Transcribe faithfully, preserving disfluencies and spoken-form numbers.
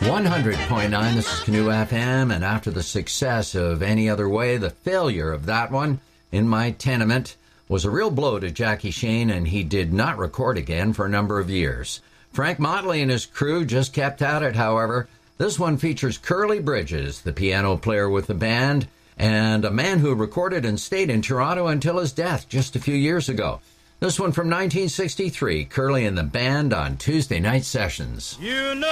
one hundred point nine, this is Canoe F M, and after the success of Any Other Way, the failure of that one, In My Tenement, was a real blow to Jackie Shane, and he did not record again for a number of years. Frank Motley and his crew just kept at it, however. This one features Curly Bridges, the piano player with the band, and a man who recorded and stayed in Toronto until his death just a few years ago. This one from nineteen sixty-three, Curly and the Band on Tuesday Night Sessions. You know